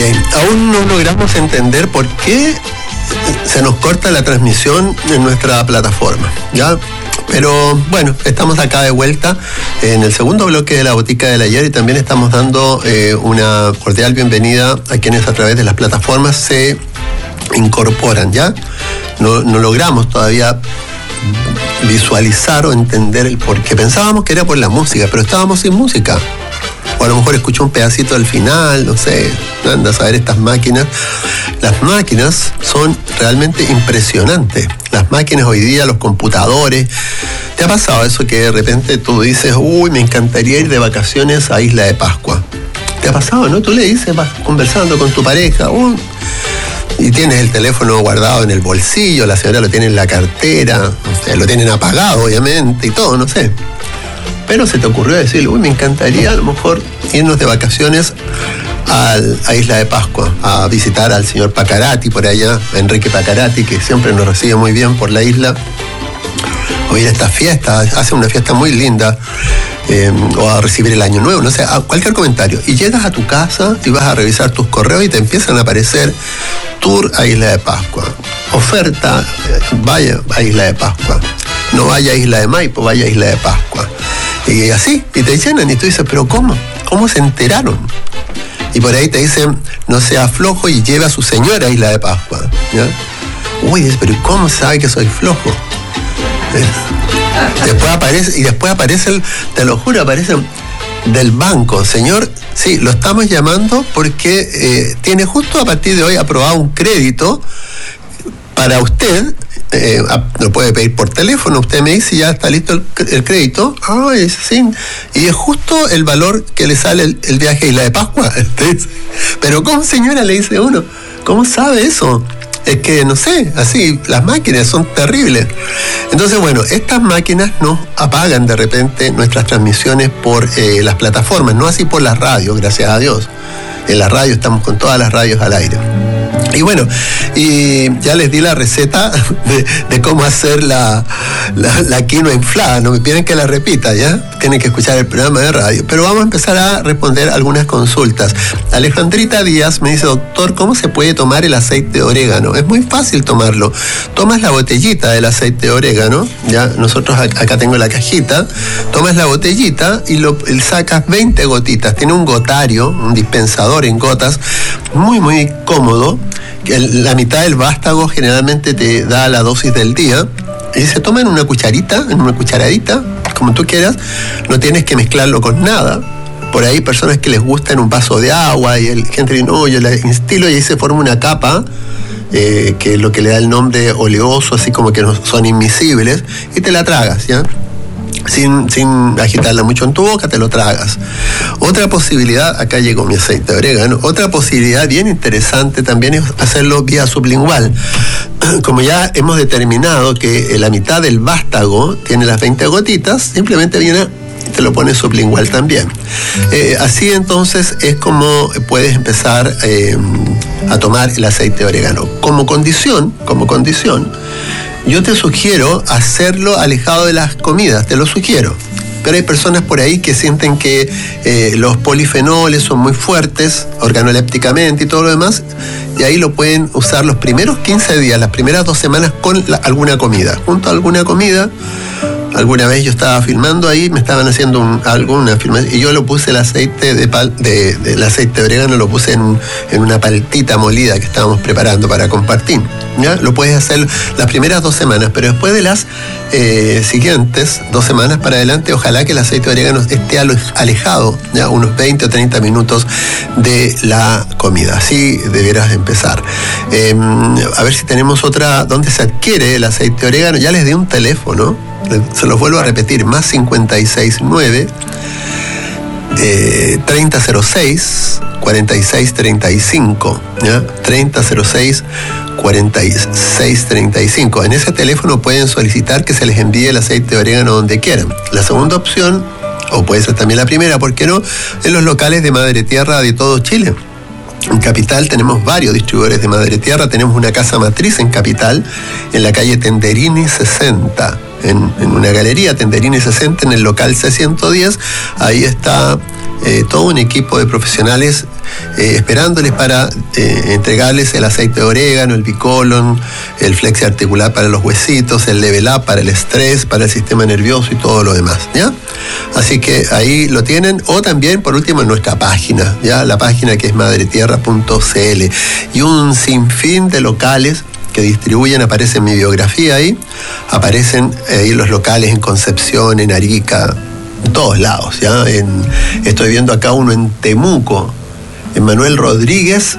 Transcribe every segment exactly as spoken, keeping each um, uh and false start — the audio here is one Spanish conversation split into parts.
Aún no logramos entender por qué se nos corta la transmisión en nuestra plataforma, ¿ya? Pero bueno, estamos acá de vuelta en el segundo bloque de la Botica del Ayer y también estamos dando eh, una cordial bienvenida a quienes a través de las plataformas se incorporan, ¿ya? No, no logramos todavía visualizar o entender el por qué. Pensábamos que era por la música, pero estábamos sin música. O a lo mejor escuché un pedacito al final, no sé, anda a saber estas máquinas. Las máquinas son realmente impresionantes. Las máquinas hoy día, los computadores. ¿Te ha pasado eso que de repente tú dices, uy, me encantaría ir de vacaciones a Isla de Pascua? ¿Te ha pasado, no? Tú le dices, vas conversando con tu pareja, uy, y tienes el teléfono guardado en el bolsillo, la señora lo tiene en la cartera, no sé, lo tienen apagado, obviamente, y todo, no sé. Pero se te ocurrió decirle, uy, me encantaría a lo mejor irnos de vacaciones al, a Isla de Pascua, a visitar al señor Pacarati por allá, a Enrique Pacarati, que siempre nos recibe muy bien por la isla, o ir a esta fiesta, hace una fiesta muy linda, eh, o a recibir el año nuevo, no sé, a cualquier comentario. Y llegas a tu casa y vas a revisar tus correos y te empiezan a aparecer tour a Isla de Pascua, oferta, eh, vaya a Isla de Pascua, no vaya a Isla de Maipo, vaya a Isla de Pascua. Y así, y te llenan, y tú dices, ¿pero cómo? ¿Cómo se enteraron? Y por ahí te dicen, no sea flojo y lleve a su señora a Isla de Pascua, ¿ya? Uy, pero ¿cómo sabe que soy flojo? ¿Eh? Después aparece, y después aparece, el, te lo juro, aparece del banco. Señor, sí, lo estamos llamando porque eh, tiene justo a partir de hoy aprobado un crédito para usted. Eh, lo puede pedir por teléfono, usted me dice, ya está listo el, el crédito. Ay, sí. Y es justo el valor que le sale el, el viaje a Isla de Pascua. Pero ¿cómo, señora? Le dice uno, ¿cómo sabe eso? Es que, no sé, así, las máquinas son terribles. Entonces, bueno, estas máquinas nos apagan de repente nuestras transmisiones por eh, las plataformas, no así por las radios, gracias a Dios. En la radio estamos con todas las radios al aire. Y bueno, y ya les di la receta de, de cómo hacer la, la, la quinoa inflada. No me piden que la repita, ¿ya? Tienen que escuchar el programa de radio. Pero vamos a empezar a responder algunas consultas. Alejandrita Díaz me dice, doctor, ¿cómo se puede tomar el aceite de orégano? Es muy fácil tomarlo. Tomas la botellita del aceite de orégano, ¿ya? Nosotros acá tengo la cajita. Tomas la botellita y lo sacas veinte gotitas. Tiene un gotario, un dispensador en gotas, muy, muy cómodo. La mitad del vástago generalmente te da la dosis del día y se toma en una cucharita, en una cucharadita, como tú quieras. No tienes que mezclarlo con nada. Por ahí personas que les gusta en un vaso de agua y el gente dice, no, yo la instilo y ahí se forma una capa eh, que es lo que le da el nombre oleoso, así como que no, son invisibles, y te la tragas, ¿ya? Sin, sin agitarla mucho en tu boca, te lo tragas. Otra posibilidad, acá llegó mi aceite de orégano, otra posibilidad bien interesante también es hacerlo vía sublingual. Como ya hemos determinado que la mitad del vástago tiene las veinte gotitas, simplemente viene y te lo pones sublingual también. Eh, así entonces es como puedes empezar eh, a tomar el aceite de orégano. Como condición, como condición, yo te sugiero hacerlo alejado de las comidas, te lo sugiero. Pero hay personas por ahí que sienten que eh, los polifenoles son muy fuertes, organolépticamente y todo lo demás, y ahí lo pueden usar los primeros quince días, las primeras dos semanas con la, alguna comida. Junto a alguna comida, alguna vez yo estaba filmando ahí, me estaban haciendo un, alguna filmación, y yo lo puse el aceite de, pal, de, de el aceite de orégano, lo puse en, en una paltita molida que estábamos preparando para compartir. ¿Ya? Lo puedes hacer las primeras dos semanas, pero después de las eh, siguientes dos semanas para adelante, ojalá que el aceite de orégano esté alejado, ¿ya? Unos veinte o treinta minutos de la comida. Así debieras empezar. Eh, a ver si tenemos otra, ¿dónde se adquiere el aceite de orégano? Ya les di un teléfono, se los vuelvo a repetir, más cincuenta y seis nueve eh, treinta cero seis cuarenta y seis treinta y cinco, ¿ya? treinta cero seis cuarenta y seis treinta y cinco. En ese teléfono pueden solicitar que se les envíe el aceite de orégano donde quieran. La segunda opción, o puede ser también la primera, ¿por qué no?, en los locales de Madre Tierra de todo Chile. En Capital tenemos varios distribuidores de Madre Tierra, tenemos una casa matriz en Capital, en la calle Tenderini sesenta, en, en una galería Tenderini sesenta, en el local C ciento diez, ahí está eh, todo un equipo de profesionales eh, esperándoles para eh, entregarles el aceite de orégano, el bicolon, el flexi articular para los huesitos, el level up para el estrés, para el sistema nervioso y todo lo demás, ¿ya? Así que ahí lo tienen, o también por último en nuestra página, ya, la página que es madre tierra punto c l, y un sinfín de locales que distribuyen, aparece en mi biografía ahí, aparecen ahí los locales en Concepción, en Arica, en todos lados, ¿ya? En, estoy viendo acá uno en Temuco, en Manuel Rodríguez,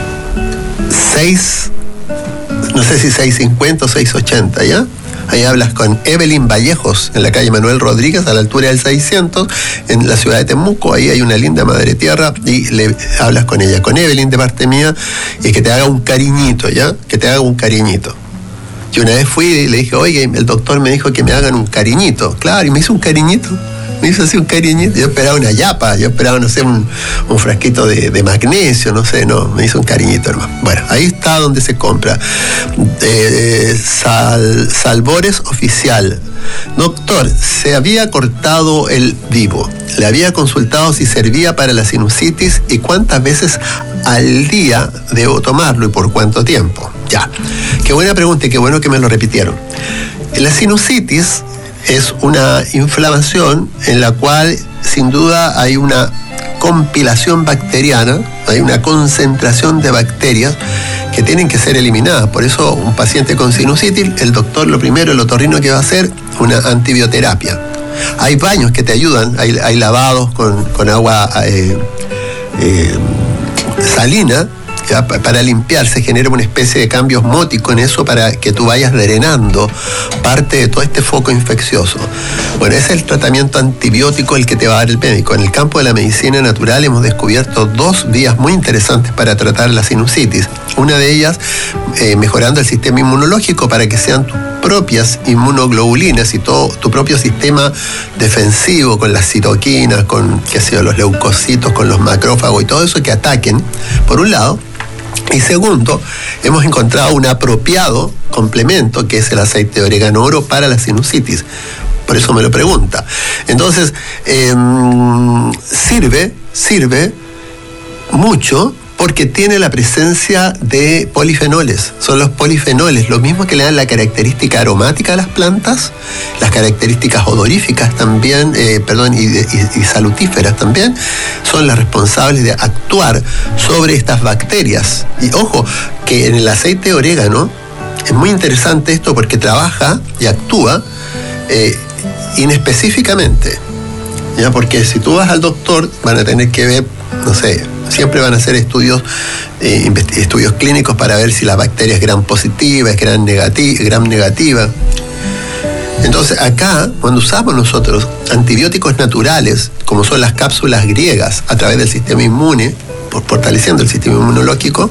seis, no sé si seiscientos cincuenta o seiscientos ochenta, ¿ya? Ahí hablas con Evelyn Vallejos, en la calle Manuel Rodríguez, a la altura del seiscientos, en la ciudad de Temuco. Ahí hay una linda madre tierra y le hablas con ella, con Evelyn de parte mía, y que te haga un cariñito, ¿ya? Que te haga un cariñito. Yo una vez fui y le dije, oye, el doctor me dijo que me hagan un cariñito. Claro, y me hizo un cariñito. Me hizo así un cariñito. Yo esperaba una yapa, yo esperaba, no sé, un, un frasquito de, de magnesio, no sé, no, me hizo un cariñito, hermano. Bueno, ahí está donde se compra. Eh, Sal, Salvores Oficial. Doctor, se había cortado el vivo. Le había consultado si servía para la sinusitis y cuántas veces al día debo tomarlo y por cuánto tiempo. Ya. Qué buena pregunta y qué bueno que me lo repitieron. La sinusitis es una inflamación en la cual sin duda hay una compilación bacteriana, hay una concentración de bacterias que tienen que ser eliminadas. Por eso un paciente con sinusitis, el doctor lo primero, el otorrino que va a hacer, una antibioterapia. Hay baños que te ayudan, hay, hay lavados con, con agua eh, eh, salina, ¿ya? Para limpiar, se genera una especie de cambio osmótico en eso para que tú vayas drenando parte de todo este foco infeccioso. Bueno, ese es el tratamiento antibiótico el que te va a dar el médico. En el campo de la medicina natural hemos descubierto dos vías muy interesantes para tratar la sinusitis. Una de ellas, eh, mejorando el sistema inmunológico para que sean tus propias inmunoglobulinas y todo tu propio sistema defensivo con las citoquinas, con qué sé yo, los leucocitos, con los macrófagos y todo eso que ataquen, por un lado. Y segundo, hemos encontrado un apropiado complemento que es el aceite de orégano oro para la sinusitis. Por eso me lo pregunta. Entonces, eh, sirve, sirve mucho porque tiene la presencia de polifenoles. Son los polifenoles, lo mismo que le dan la característica aromática a las plantas, las características odoríficas también, eh, perdón, y, y, y salutíferas también, son las responsables de actuar sobre estas bacterias. Y ojo, que en el aceite de orégano es muy interesante esto porque trabaja y actúa eh, inespecíficamente, ¿ya? Porque si tú vas al doctor van a tener que ver, no sé, siempre van a hacer estudios eh, estudios clínicos para ver si la bacteria es gram positiva, es gram negativa, gram negativa. Entonces acá, cuando usamos nosotros antibióticos naturales, como son las cápsulas griegas a través del sistema inmune, por, fortaleciendo el sistema inmunológico,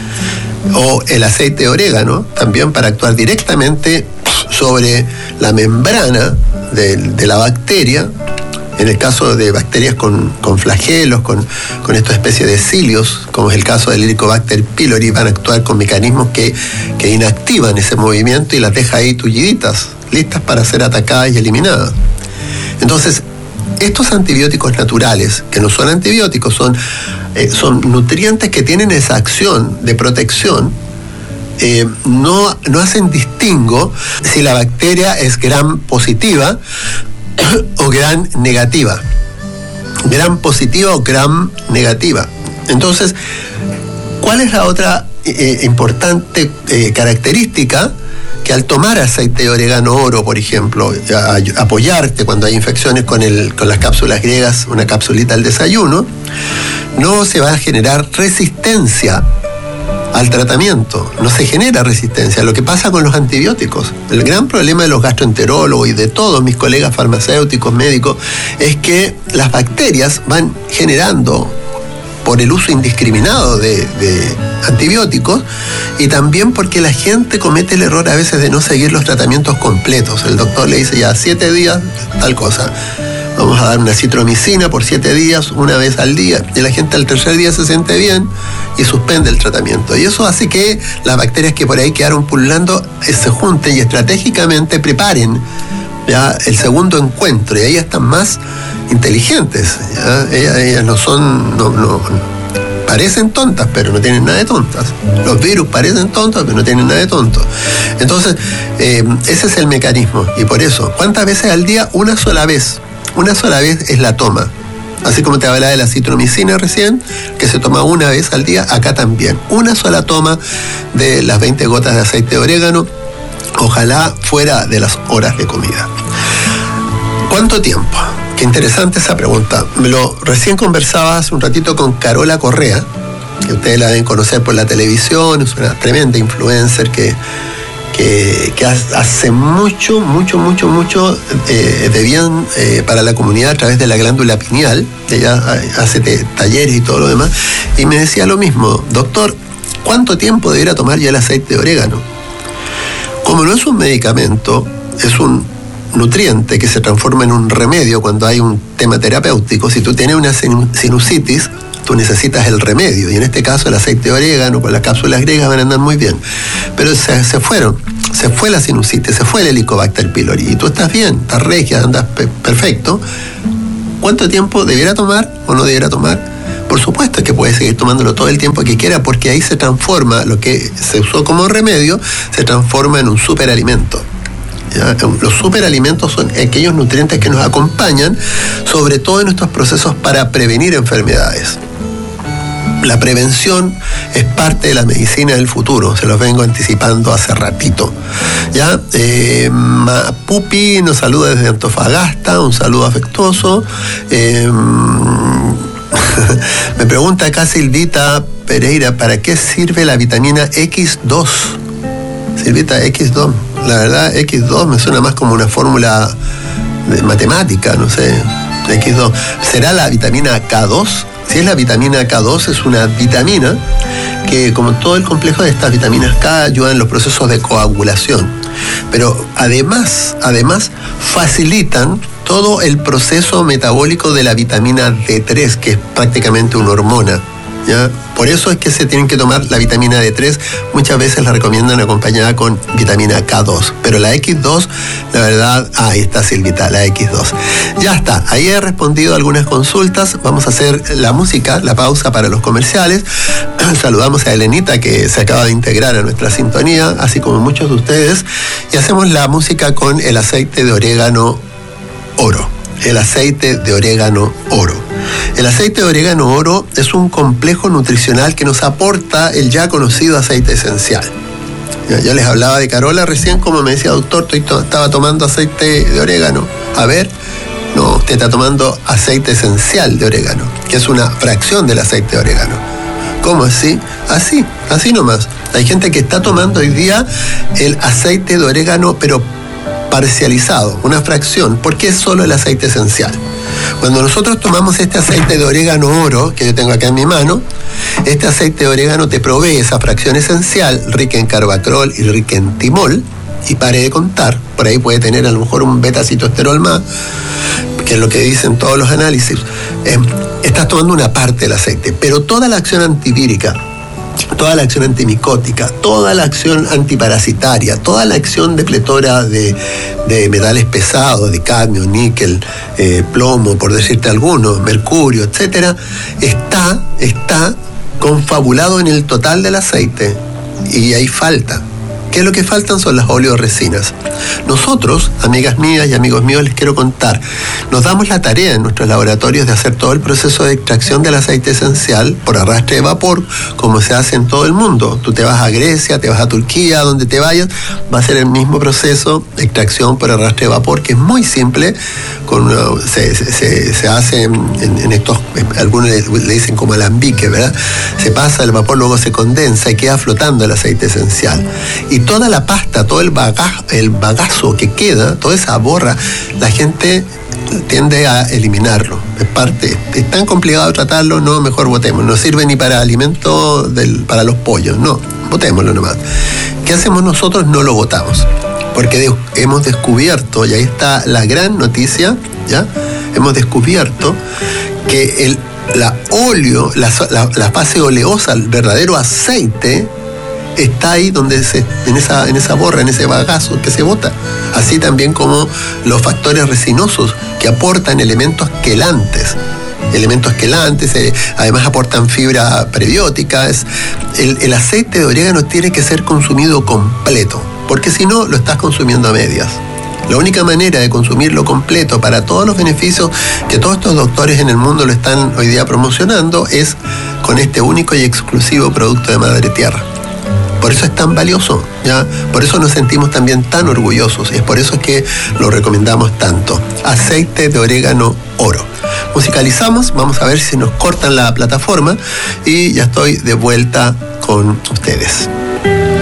o el aceite de orégano, también para actuar directamente sobre la membrana de, de la bacteria. En el caso de bacterias con, con flagelos, con, con esta especie de cilios, como es el caso del Helicobacter pylori, van a actuar con mecanismos que, que inactivan ese movimiento y las deja ahí tulliditas, listas para ser atacadas y eliminadas. Entonces, estos antibióticos naturales, que no son antibióticos, son, eh, son nutrientes que tienen esa acción de protección, eh, no, no hacen distingo si la bacteria es gram positiva o gram negativa, gram positiva o gram negativa. Entonces, ¿cuál es la otra eh, importante eh, característica? Que al tomar aceite de orégano oro, por ejemplo, a, a apoyarte cuando hay infecciones con, el, con las cápsulas griegas, una capsulita al desayuno, no se va a generar resistencia al tratamiento, no se genera resistencia. Lo que pasa con los antibióticos, el gran problema de los gastroenterólogos y de todos mis colegas farmacéuticos, médicos, es que las bacterias van generando por el uso indiscriminado de, de antibióticos y también porque la gente comete el error a veces de no seguir los tratamientos completos. El doctor le dice ya siete días, tal cosa. Vamos a dar una citromicina por siete días, una vez al día. Y la gente al tercer día se siente bien y suspende el tratamiento. Y eso hace que las bacterias que por ahí quedaron pululando se junten y estratégicamente preparen ya el segundo encuentro, y ahí están más inteligentes, ¿ya? Ellas, ellas no son, no, no, parecen tontas, pero no tienen nada de tontas. Los virus parecen tontos, pero no tienen nada de tontos. Entonces, eh, ese es el mecanismo, y por eso, ¿cuántas veces al día? Una sola vez. Una sola vez es la toma. Así como te hablaba de la citromicina recién, que se toma una vez al día, acá también. Una sola toma de las veinte gotas de aceite de orégano, ojalá fuera de las horas de comida. ¿Cuánto tiempo? Qué interesante esa pregunta. Me lo recién conversaba hace un ratito con Carola Correa, que ustedes la deben conocer por la televisión, es una tremenda influencer que, que, que hace mucho, mucho, mucho, mucho eh, de bien eh, para la comunidad a través de la glándula pineal. Ella hace talleres y todo lo demás. Y me decía lo mismo: doctor, ¿cuánto tiempo debería tomar yo el aceite de orégano? Como no es un medicamento, es un nutriente que se transforma en un remedio cuando hay un tema terapéutico. Si tú tienes una sinusitis, tú necesitas el remedio, y en este caso el aceite de orégano con las cápsulas griegas van a andar muy bien. Pero se, se fueron, se fue la sinusitis, se fue el Helicobacter pylori, y tú estás bien, estás regia, andas pe- perfecto. ¿Cuánto tiempo debiera tomar o no debiera tomar? Por supuesto que puede seguir tomándolo todo el tiempo que quiera, porque ahí se transforma, lo que se usó como remedio, se transforma en un superalimento. ¿Ya? Los superalimentos son aquellos nutrientes que nos acompañan, sobre todo en nuestros procesos para prevenir enfermedades. La prevención es parte de la medicina del futuro, se los vengo anticipando hace ratito. ¿Ya? Eh, Pupi nos saluda desde Antofagasta, un saludo afectuoso. Eh, me pregunta acá Silvita Pereira, ¿para qué sirve la vitamina equis dos? Silvita, equis dos, la verdad equis dos me suena más como una fórmula de matemática, no sé, equis dos. ¿Será la vitamina K dos? Si es la vitamina K dos, es una vitamina que, como todo el complejo de estas vitaminas K, ayuda en los procesos de coagulación. Pero además, además facilitan todo el proceso metabólico de la vitamina D tres, que es prácticamente una hormona. ¿Ya? Por eso es que se tienen que tomar la vitamina D tres, muchas veces la recomiendan acompañada con vitamina K dos, pero la equis dos, la verdad, ah, ahí está Silvita, la equis dos. Ya está, ahí he respondido algunas consultas, vamos a hacer la música, la pausa para los comerciales. Saludamos a Elenita, que se acaba de integrar a nuestra sintonía, así como muchos de ustedes, y hacemos la música con el aceite de orégano oro. El aceite de orégano oro. El aceite de orégano oro es un complejo nutricional que nos aporta el ya conocido aceite esencial. Ya, yo les hablaba de Carola recién, como me decía, doctor, estoy to- estaba tomando aceite de orégano. A ver, no, usted está tomando aceite esencial de orégano, que es una fracción del aceite de orégano. ¿Cómo así? Así, así nomás. Hay gente que está tomando hoy día el aceite de orégano, pero parcializado, una fracción, porque es solo el aceite esencial. Cuando nosotros tomamos este aceite de orégano oro, que yo tengo acá en mi mano, este aceite de orégano te provee esa fracción esencial, rica en carbatrol y rica en timol, y pare de contar, por ahí puede tener a lo mejor un beta-citosterol más, que es lo que dicen todos los análisis. Eh, estás tomando una parte del aceite, pero toda la acción antivírica, toda la acción antimicótica, toda la acción antiparasitaria, toda la acción depletora de, de metales pesados, de cadmio, níquel, eh, plomo, por decirte algunos, mercurio, etcétera, está, está confabulado en el total del aceite, y ahí falta. ¿Qué es lo que faltan? Son las oleoresinas. Nosotros, amigas mías y amigos míos, les quiero contar, nos damos la tarea en nuestros laboratorios de hacer todo el proceso de extracción del aceite esencial por arrastre de vapor, como se hace en todo el mundo. Tú te vas a Grecia, te vas a Turquía, donde te vayas, va a ser el mismo proceso de extracción por arrastre de vapor, que es muy simple, con una, se, se, se hace en, en estos, algunos le, le dicen como alambique, ¿verdad? Se pasa el vapor, luego se condensa y queda flotando el aceite esencial. Y toda la pasta, todo el bagazo, el bagazo que queda, toda esa borra, la gente tiende a eliminarlo. Es parte, es tan complicado tratarlo, no, mejor botemos. No sirve ni para alimento del, para los pollos, no, botémoslo nomás. ¿Qué hacemos nosotros? No lo botamos, porque de, hemos descubierto, y ahí está la gran noticia, ¿ya? Hemos descubierto que el, la óleo, la, la, la fase oleosa, el verdadero aceite, está ahí donde se, en esa, en esa borra, en ese bagazo que se bota. Así también como los factores resinosos que aportan elementos quelantes. Elementos quelantes, eh, además aportan fibra prebiótica. Es, el, el aceite de orégano tiene que ser consumido completo, porque si no, lo estás consumiendo a medias. La única manera de consumirlo completo para todos los beneficios que todos estos doctores en el mundo lo están hoy día promocionando es con este único y exclusivo producto de Madre Tierra. Por eso es tan valioso, ¿ya? Por eso nos sentimos también tan orgullosos y es por eso que lo recomendamos tanto. Aceite de orégano oro. Musicalizamos, vamos a ver si nos cortan la plataforma y ya estoy de vuelta con ustedes.